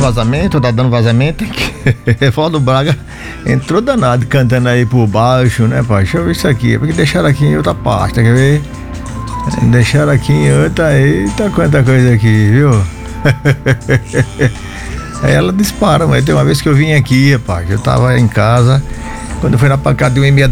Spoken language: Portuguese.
vazamento, tá dando vazamento. Evaldo Braga entrou danado cantando aí por baixo, né, pai? Deixa eu ver isso aqui, porque deixaram aqui em outra pasta, quer ver? Deixaram aqui em outra, eita, quanta coisa aqui, viu? Aí ela dispara, mas tem uma vez que eu vim aqui, rapaz, eu tava em casa, quando eu fui na pancada de 1h30